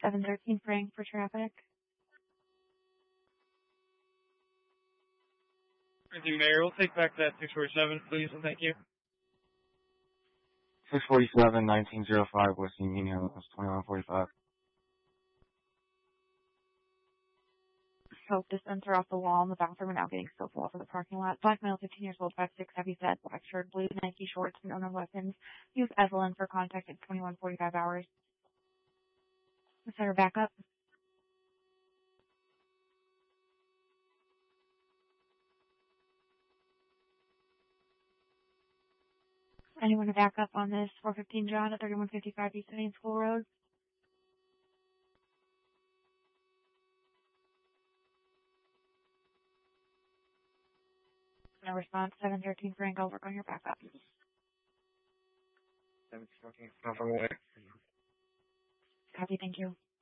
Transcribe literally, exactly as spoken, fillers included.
seven thirteen Frank for traffic. Thank you, Mayor. We'll take back that six forty-seven, please, and thank you. six forty-seven, nineteen oh five, West Union, that's twenty-one forty-five. Soap dispenser off the wall in the bathroom and now getting soap all over the parking lot. Black male, fifteen years old, five six, heavy set, black shirt, blue Nike shorts, and owner weapons. Use Evelyn for contact at twenty-one forty-five hours. Let's set her back up. Anyone to back up on this four fifteen John at thirty-one fifty-five East Indian School Road? No response. seven thirteen Frank, I'll work on your backup. seven fourteen, from away. Copy, thank you.